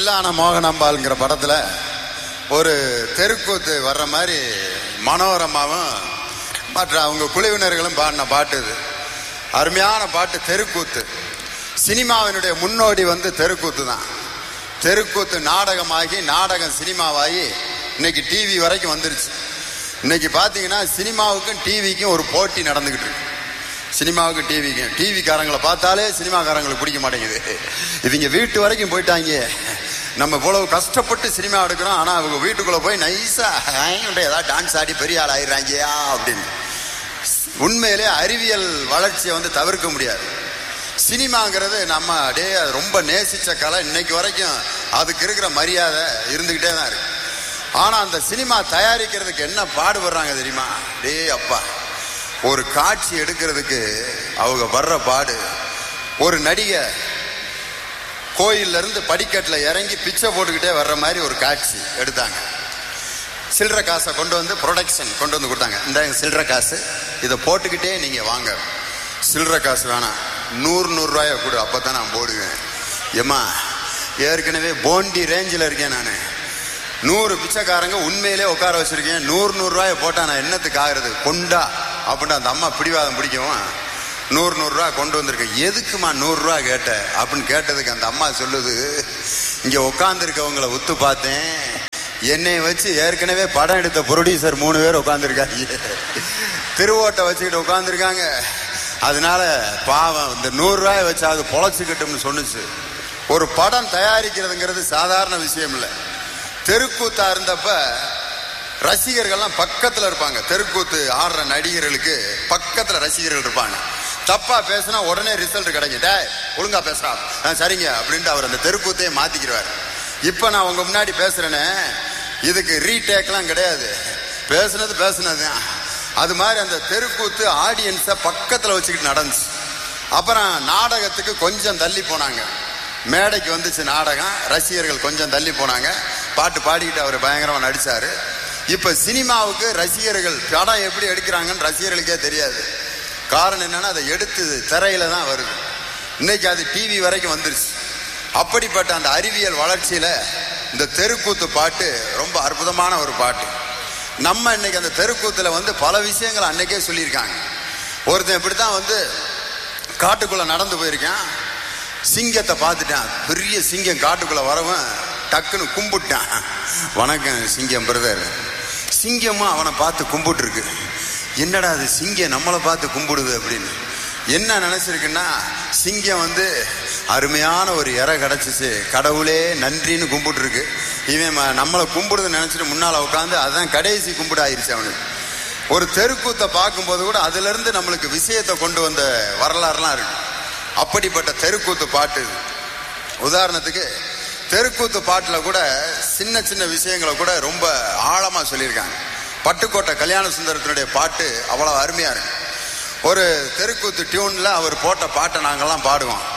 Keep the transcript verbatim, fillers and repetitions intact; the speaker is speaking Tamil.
தில்லான மோகனாம்பாள்ங்கிற படத்துல ஒரு தெருக்கூத்து வர்ற மாதிரி மனோரமாவும் மற்ற அவங்க குழுவினர்களும் பாடின பாட்டு இது. அருமையான பாட்டு தெருக்கூத்து. சினிமாவினுடைய முன்னோடி வந்து தெருக்கூத்து தான். தெருக்கூத்து நாடகமாகி நாடகம் சினிமாவாகி இன்னைக்கு டிவி வரைக்கும் வந்துருச்சு. இன்னைக்கு பார்த்தீங்கன்னா சினிமாவுக்கும் டிவிக்கும் ஒரு போட்டி நடந்துகிட்டு இருக்கு. சினிமாவுக்கு டிவிக்கும் டிவிக்காரங்களை பார்த்தாலே சினிமாக்காரங்களுக்கு பிடிக்க மாட்டேங்குது. இவங்க வீட்டு வரைக்கும் போயிட்டாங்க. நம்ம இவ்வளவு கஷ்டப்பட்டு சினிமா எடுக்கிறோம், ஆனால் அவங்க வீட்டுக்குள்ள போய் நைஸா ஏதாவது டான்ஸ் ஆடி பெரிய ஆள் ஆயிடுறாங்கயா அப்படின்னு. உண்மையிலே அறிவியல் வளர்ச்சியை வந்து தவிர்க்க முடியாது. சினிமாங்கிறது நம்ம டே ரொம்ப நேசிச்ச கலை. இன்னைக்கு வரைக்கும் அதுக்கு இருக்கிற மரியாதை இருந்துகிட்டே தான் இருக்கு. ஆனா அந்த சினிமா தயாரிக்கிறதுக்கு என்ன பாடுபடுறாங்க தெரியுமா? டே அப்பா, ஒரு காட்சி எடுக்கிறதுக்கு அவங்க வர்ற பாடு. ஒரு நடிகை கோயில்ல இருந்து படிக்கட்டில் இறங்கி பிச்சை போட்டுக்கிட்டே வர்ற மாதிரி ஒரு காட்சி எடுத்தாங்க. சில்லற காசை கொண்டு வந்து ப்ரொடக்ஷன் கொண்டு வந்து கொடுத்தாங்க. இந்த சில்லற காசு இதை போட்டுக்கிட்டே நீங்க வாங்க. சில்லற காசு வேணாம், நூறு நூறு ரூபாய கொடு, அப்பதான் நான் போடுவேன். ஏமா ஏற்கனவே போண்டி ரேஞ்சில் இருக்கேன் நான். நூறு பிச்சைக்காரங்க உண்மையிலே உட்கார வச்சிருக்கேன். நூறு நூறு ரூபாய போட்டா நான் என்னத்துக்கு ஆகுறது, கொண்டா அப்படின்னு அந்த அம்மா பிடிவாதம் பிடிக்கவும் நூறு நூறு ரூபா கொண்டு வந்திருக்கேன். எதுக்குமா நூறு ரூபா கேட்ட அப்படின்னு கேட்டதுக்கு அந்த அம்மா சொல்லுது, இங்க உட்கார்ந்து இருக்கவங்களை ஒத்து பார்த்தேன், என்னை வச்சு ஏற்கனவே படம் எடுத்த ப்ரொடியூசர் மூணு பேர் உட்காந்துருக்காங்க, திருவோட்டை வச்சுக்கிட்டு உட்காந்துருக்காங்க. அதனால பாவம் இந்த நூறு ரூபாய் வச்சு அது பொழைச்சிக்கிட்டோம்னு சொன்னுச்சு. ஒரு படம் தயாரிக்கிறதுங்கிறது சாதாரண விஷயம் இல்லை. தெருக்கூத்தா இருந்தப்ப ரசிகர்கள்லாம் பக்கத்துல இருப்பாங்க. தெருக்கூத்து ஆடுற நடிகர்களுக்கு பக்கத்துல ரசிகர்கள் இருப்பாங்க. தப்பா பேசினா உடனே ரிசல்ட் கிடைக்கும். டே ஒழுங்கா பேசுறா, சரிங்க அப்படின்ட்டு அவர் அந்த தெருக்கூத்தையே மாத்திக்கிறார். இப்ப நான் உங்க முன்னாடி பேசுறேன்னு இதுக்கு ரீடேக்லாம் கிடையாது, பேசுனது பேசுனதுதான். அது மாதிரி அந்த தெருக்கூத்து ஆடியன்ஸை பக்கத்துல வச்சுக்கிட்டு நடந்துச்சு. அப்புறம் நாடகத்துக்கு கொஞ்சம் தள்ளி போனாங்க. மேடைக்கு வந்துச்சு நாடகம், ரசிகர்கள் கொஞ்சம் தள்ளி போனாங்க. பாட்டு பாடிக்கிட்டு அவர் பயங்கரமா நடிச்சாரு. இப்ப சினிமாவுக்கு ரசிகர்கள் படம் எப்படி எடுக்கிறாங்கன்னு ரசிகர்களுக்கே தெரியாது. காரணம் என்னன்னா அதை எடுத்து திரையில தான் வருது. இன்னைக்கு அது டிவி வரைக்கும் வந்துருச்சு. அப்படிப்பட்ட அந்த அறிவியல் வளர்ச்சியில இந்த தெருக்கூத்து பாட்டு ரொம்ப அற்புதமான ஒரு பாட்டு. நம்ம இன்னைக்கு அந்த தெருக்கூத்துல வந்து பல விஷயங்கள் அன்னைக்கே சொல்லியிருக்காங்க. ஒருத்தன் இப்படித்தான் வந்து காட்டுக்குள்ள நடந்து போயிருக்கான், சிங்கத்தை பார்த்துட்டான். பெரிய சிங்கம் காட்டுக்குள்ள வரவன் டக்குன்னு கும்பிட்டான். வணக்கம் சிங்கம் பிரதர். சிங்கமும் அவனை பார்த்து கும்பிட்டு இருக்கு. என்னடா அது சிங்கம் நம்மளை பார்த்து கும்பிடுது அப்படின்னு என்ன நினைச்சிருக்குன்னா, சிங்கம் வந்து அருமையான ஒரு இறை கிடைச்சிச்சு, கடவுளே நன்றின்னு கும்பிட்டு இருக்கு. இவன் நம்மளை கும்பிடுதுன்னு நினைச்சிட்டு முன்னால உட்காந்து அதுதான் கடைசி கும்பிடு ஆயிடுச்சு அவனுக்கு. ஒரு தெருக்கூத்தை பார்க்கும்போது கூட அதுல இருந்து நம்மளுக்கு விஷயத்தை கொண்டு வந்த வரலாறுலாம் இருக்கு. அப்படிப்பட்ட தெருக்கூத்து பாட்டு. உதாரணத்துக்கு தெருக்கூத்து பாட்டுல கூட சின்ன சின்ன விஷயங்களை கூட ரொம்ப ஆழமா சொல்லியிருக்காங்க. பட்டுக்கோட்டை கல்யாண சுந்தரத்தினுடைய பாட்டு அவ்வளவு அருமையா இருக்கு. ஒரு தெருக்கூத்து டியூன்ல அவர் போட்ட பாட்டை நாங்கெல்லாம் பாடுவோம்.